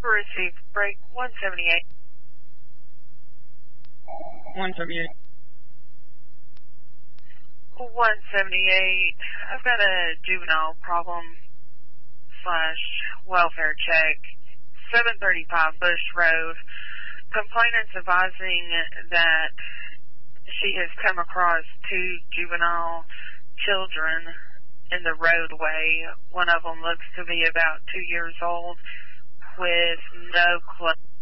Received break 178. 178. 178. I've got a juvenile problem / welfare check. 735 Bush Road. Complainant's advising that she has come across 2 juvenile children in the roadway. One of them looks to be about 2 years old with no clothes.